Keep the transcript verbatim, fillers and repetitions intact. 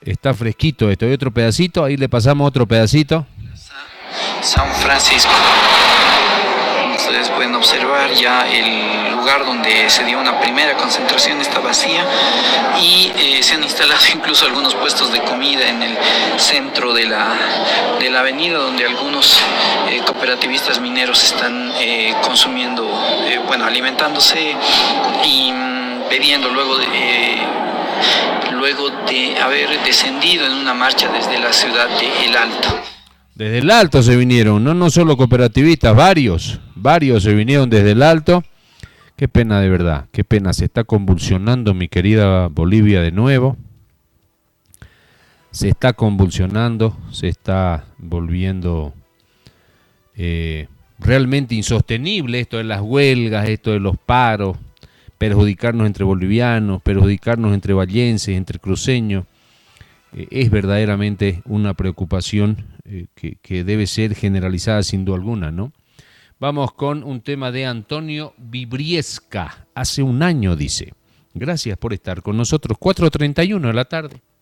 está fresquito esto. Hay otro pedacito, ahí le pasamos otro pedacito. San Francisco. Ustedes pueden observar ya el lugar donde se dio una primera concentración está vacía y eh, se han instalado incluso algunos puestos de comida en el centro de la, de la avenida, donde algunos eh, cooperativistas mineros están eh, consumiendo, eh, bueno, alimentándose y mm, bebiendo luego de... Eh, luego de haber descendido en una marcha desde la ciudad de El Alto. Desde el Alto se vinieron, no, no solo cooperativistas, varios, varios se vinieron desde el Alto. Qué pena de verdad, qué pena, se está convulsionando mi querida Bolivia de nuevo. Se está convulsionando, se está volviendo eh, realmente insostenible esto de las huelgas, esto de los paros, perjudicarnos entre bolivianos, perjudicarnos entre vallenses, entre cruceños. Eh, es verdaderamente una preocupación eh, que, que debe ser generalizada sin duda alguna, ¿no? Vamos con un tema de Antonio Vibriesca, hace un año dice. Gracias por estar con nosotros, cuatro treinta y uno de la tarde.